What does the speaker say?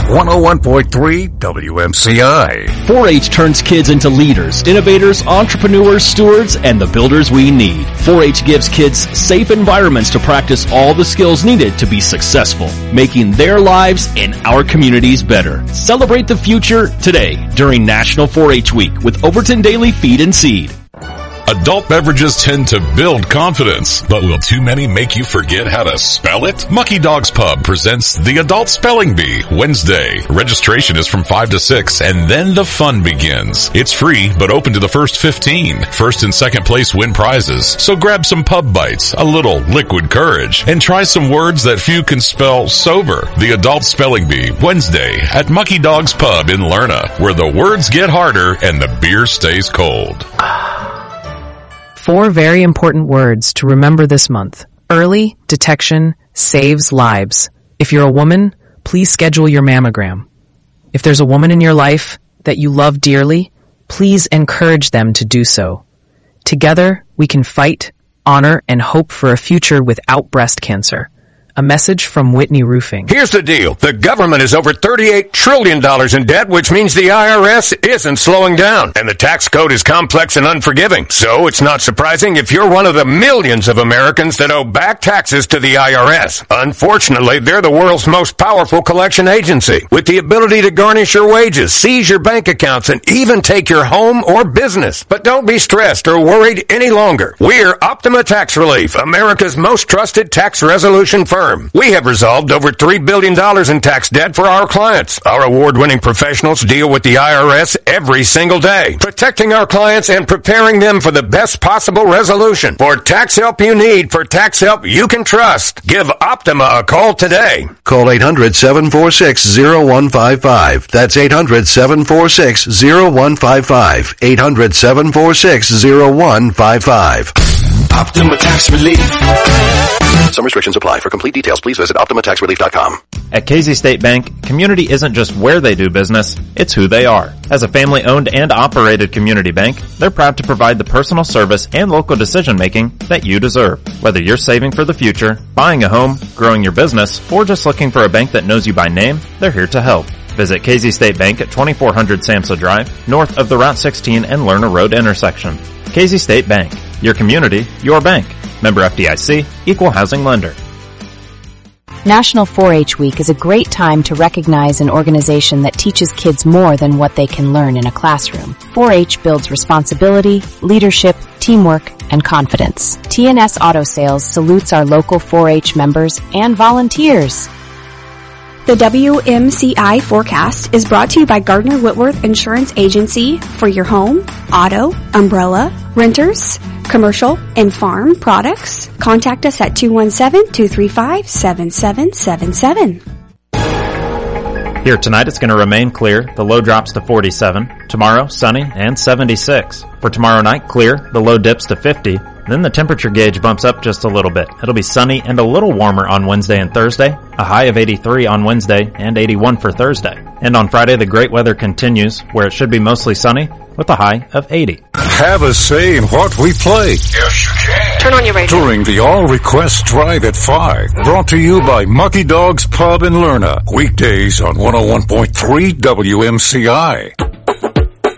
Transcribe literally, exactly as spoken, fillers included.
one oh one point three W M C I. four H turns kids into leaders, innovators, entrepreneurs, stewards, and the builders we need. four H gives kids safe environments to practice all the skills needed to be successful, making their lives and our communities better. Celebrate the future today during National four H Week with Overton Daily Feed and Seed. Adult beverages tend to build confidence, but will too many make you forget how to spell it? Mucky Dogs Pub presents the Adult Spelling Bee Wednesday. Registration is from five to six, and then the fun begins. It's free, but open to the first fifteen. First and second place win prizes, so grab some pub bites, a little liquid courage, and try some words that few can spell sober. The Adult Spelling Bee Wednesday at Mucky Dogs Pub in Lerna, where the words get harder and the beer stays cold. Four very important words to remember this month. Early detection saves lives. If you're a woman, please schedule your mammogram. If there's a woman in your life that you love dearly, please encourage them to do so. Together, we can fight, honor, and hope for a future without breast cancer. A message from Whitney Roofing. Here's the deal. The government is over thirty-eight trillion dollars in debt, which means the I R S isn't slowing down. And the tax code is complex and unforgiving. So it's not surprising if you're one of the millions of Americans that owe back taxes to the I R S. Unfortunately, they're the world's most powerful collection agency, with the ability to garnish your wages, seize your bank accounts, and even take your home or business. But don't be stressed or worried any longer. We're Optima Tax Relief, America's most trusted tax resolution firm. We have resolved over three billion dollars in tax debt for our clients. Our award-winning professionals deal with the I R S every single day, protecting our clients and preparing them for the best possible resolution. For tax help you need, for tax help you can trust, give Optima a call today. Call eight hundred, seven four six, zero one five five. That's eight hundred, seven four six, zero one five five. eight hundred, seven four six, zero one five five. Optima Tax Relief. Some restrictions apply. For complete details, please visit Optima Tax Relief dot com. At Casey State Bank, community isn't just where they do business, it's who they are. As a family-owned and operated community bank, they're proud to provide the personal service and local decision-making that you deserve. Whether you're saving for the future, buying a home, growing your business, or just looking for a bank that knows you by name, they're here to help. Visit Casey State Bank at twenty-four hundred Samsa Drive, north of the Route sixteen and Lerner Road intersection. Casey State Bank. Your community, your bank. Member F D I C, Equal Housing Lender. National four H Week is a great time to recognize an organization that teaches kids more than what they can learn in a classroom. four H builds responsibility, leadership, teamwork, and confidence. T N S Auto Sales salutes our local four H members and volunteers. The W M C I forecast is brought to you by Gardner Whitworth Insurance Agency for your home, auto, umbrella, renters, commercial, and farm products. Contact us at two one seven, two three five, seven seven seven seven. Here tonight it's going to remain clear. The low drops to forty-seven. Tomorrow, sunny and seventy-six. For tomorrow night, clear. The low dips to fifty. Then the temperature gauge bumps up just a little bit. It'll be sunny and a little warmer on Wednesday and Thursday. A high of eighty-three on Wednesday and eighty-one for Thursday. And on Friday, the great weather continues, where it should be mostly sunny with a high of eighty. Have a say in what we play. Yes, you can. Turn on your radio. During the All Request Drive at five. Brought to you by Mucky Dogs Pub in Lerna. Weekdays on one oh one point three W M C I.